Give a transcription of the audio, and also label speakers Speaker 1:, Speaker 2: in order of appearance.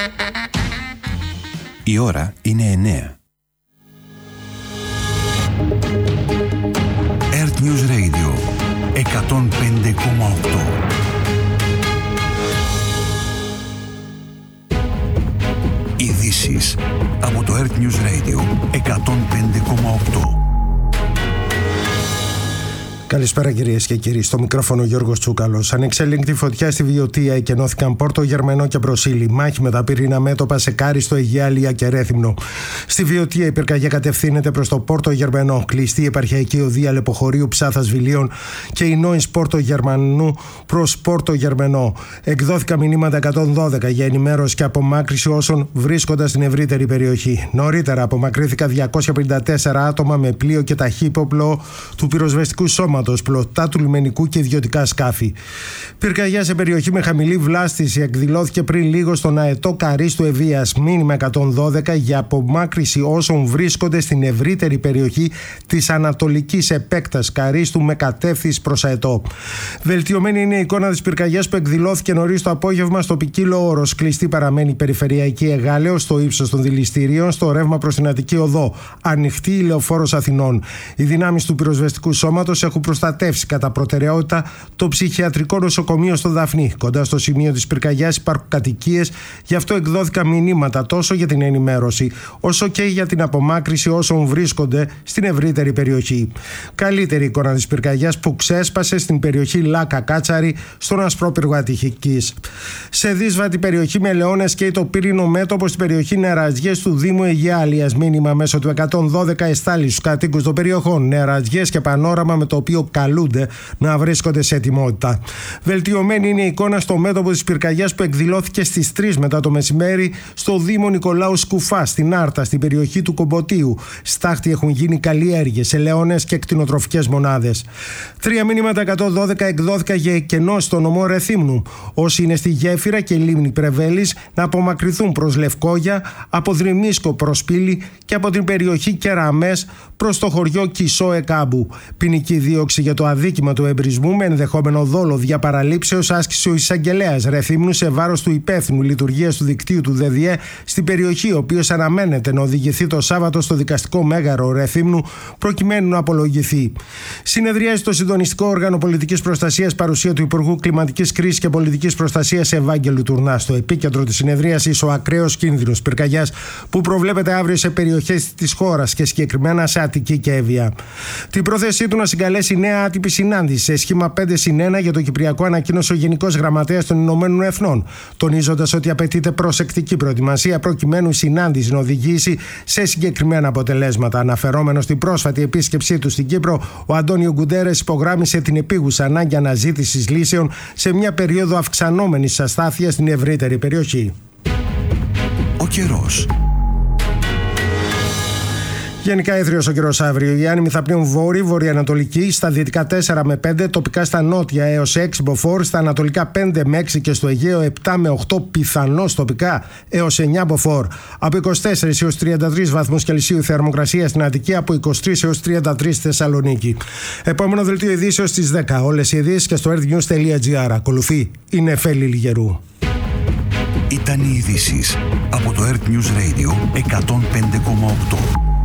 Speaker 1: Η ώρα είναι 9. Earth News Radio 105,8. Ειδήσεις από το Earth News Radio 105,8.
Speaker 2: Καλησπέρα κυρίες και κύριοι. Στο μικρόφωνο Γιώργος Τσούκαλος. Ανεξέλεγκτη φωτιά στη Βιωτία, εκενώθηκαν Πόρτο Γερμενό και Μπροσίλη. Μάχη με τα πυρήνα μέτωπα σε Κάριστο, Αιγαία, Λία και Ρέθυμνο. Στη Βιωτία η πυρκαγιά κατευθύνεται προς το Πόρτο Γερμενό. Κλειστή η επαρχιακή οδεία Λεποχωρίου Ψάθας Βιλίων και η Νόης Πόρτο Γερμανού προς Πόρτο Γερμενό. Εκδόθηκαν μηνύματα 112 για ενημέρωση και απομάκρυση όσων βρίσκονταν στην ευρύτερη περιοχή. Νωρίτερα απομακρύθηκαν 254 άτομα με πλοίο και ταχύποπλο του πυροσβεστικού σώματος, πλωτά του λιμενικού και ιδιωτικά σκάφη. Πυρκαγιά σε περιοχή με χαμηλή βλάστηση εκδηλώθηκε πριν λίγο στον αετό Καρίστου Ευβοίας. Μήνυμα 112 για απομάκρυση όσων βρίσκονται στην ευρύτερη περιοχή της ανατολικής επέκτασης Καρίστου με κατεύθυνση προς αετό. Βελτιωμένη είναι η εικόνα της πυρκαγιάς που εκδηλώθηκε νωρίς το απόγευμα στο ποικίλο όρος. Κλειστή παραμένει η περιφερειακή Εγάλεως στο ύψος των δηληστηρίων, στο ρεύμα προς την Αττική Οδό. Ανοιχτή η Λεωφόρος Αθηνών. Οι δυνάμεις του πυροσβεστικού σώματος έχουν προστατεύσει κατά προτεραιότητα το ψυχιατρικό νοσοκομείο στο Δαφνί. Κοντά στο σημείο της πυρκαγιάς υπάρχουν κατοικίες, γι' αυτό εκδόθηκαν μηνύματα τόσο για την ενημέρωση όσο και για την απομάκρυση όσων βρίσκονται στην ευρύτερη περιοχή. Καλύτερη εικόνα της πυρκαγιάς που ξέσπασε στην περιοχή Λάκα Κάτσαρη, στον Ασπρόπυργο Αττικής. Σε δύσβατη περιοχή με Λεώνες και το πύρινο μέτωπο στην περιοχή Νεραζιές του Δήμου Αιγαία Λίας. Μήνυμα μέσω του 112 εστάλει στους κατοίκους των περιοχών Νεραζιές και Πανόραμα, με το οποίο καλούνται να βρίσκονται σε ετοιμότητα. Βελτιωμένη είναι η εικόνα στο μέτωπο της πυρκαγιάς που εκδηλώθηκε στις 3 μετά το μεσημέρι στο Δήμο Νικολάου Σκουφά, στην Άρτα, στην περιοχή του Κομποτίου. Στάχτη έχουν γίνει καλλιέργειες σε Λεώνες και κτηνοτροφικές μονάδες. 3 μήνυματα 112 εκδόθηκαν για εκενώσεις στο νομό Ρεθύμνου. Όσοι είναι στη γέφυρα και λίμνη Πρεβέλης να απομακρυνθούν προς Λευκόγια, από Δρυμίσκο προς Πύλη και από την περιοχή Κεραμές προς το χωριό Κισό Εκάμπου. Ποινική δίωξη για το αδίκημα του εμπρισμού με ενδεχόμενο δόλο δια παραλήψεως άσκησε ο εισαγγελέας Ρεθύμνου σε βάρος του υπεύθυνου λειτουργίας του δικτύου του ΔΔΕ στην περιοχή, ο οποίος αναμένεται να οδηγηθεί το Σάββατο στο δικαστικό μέγαρο Ρεθύμνου προκειμένου να απολογηθεί. Συνεδριάζει το συντονιστικό όργανο πολιτικής προστασίας παρουσία του Υπουργού Κλιματικής Κρίσης και Πολιτικής Προστασίας Ευάγγελου Τουρνά. Στο επίκεντρο της συνεδρίασης ο ακραίος κίνδυνος πυρκαγιάς που προβλέπεται αύριο σε περιοχές της χώρας και συγκεκριμένα σε Αττική και Εύβοια. Την πρόθεσή του να συγκαλέσει νέα άτυπη συνάντηση σε σχήμα 5+1 για το Κυπριακό ανακοίνωσε ο Γενικός Γραμματέας των Ηνωμένων Εθνών, τονίζοντας ότι απαιτείται προσεκτική προετοιμασία προκειμένου η συνάντηση να οδηγήσει σε συγκεκριμένα αποτελέσματα. Αναφερόμενο στην πρόσφατη επίσκεψή του στην Κύπρο, ο Αντώνιο Γκουντέρες υπογράμμισε την επίγουσα ανάγκη αναζήτησης λύσεων σε μια περίοδο αυξανόμενης αστάθειας στην ευρύτερη περιοχή.
Speaker 1: Ο καιρός.
Speaker 2: Γενικά έθριος ο καιρός αύριο. Οι άνεμοι θα πνέουν βόρειο-βορειοανατολική, στα δυτικά 4 με 5, τοπικά στα νότια έως 6 μποφόρ, στα ανατολικά 5 με 6 και στο Αιγαίο 7 με 8, πιθανώς τοπικά έως 9 μποφόρ. Από 24 έως 33 βαθμούς Κελσίου θερμοκρασία στην Αττική, από 23 έως 33 στη Θεσσαλονίκη. Επόμενο δελτίο ειδήσεως στις 10. Όλες οι ειδήσεις και στο earthnews.gr. Ακολουθεί η Νεφέλη Λιγερού.
Speaker 1: Ήταν οι ειδήσεις από το Earth News Radio 105,8.